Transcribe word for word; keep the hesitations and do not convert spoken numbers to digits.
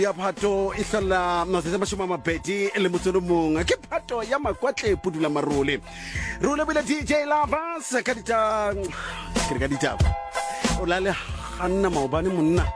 ya phato e hlola matsatsi a mashome a mabedi le motso o mong ke phato ya makwatle pudula marole role bile D J Lovers ka dita ke ka dita o la le ganna maobane monna